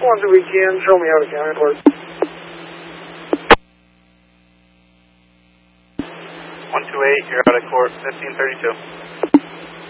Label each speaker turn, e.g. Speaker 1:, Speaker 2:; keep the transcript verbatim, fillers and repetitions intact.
Speaker 1: Once we can, show me how to county clerk.
Speaker 2: one two eight, you're out of court, fifteen thirty-two.